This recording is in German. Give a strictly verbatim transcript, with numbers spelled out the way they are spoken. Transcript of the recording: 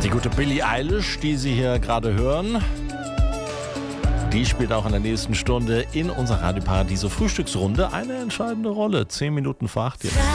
Die gute Billie Eilish, die Sie hier gerade hören, die spielt auch in der nächsten Stunde in unserer Radio Paradiso Frühstücksrunde eine entscheidende Rolle. Zehn Minuten vor acht jetzt.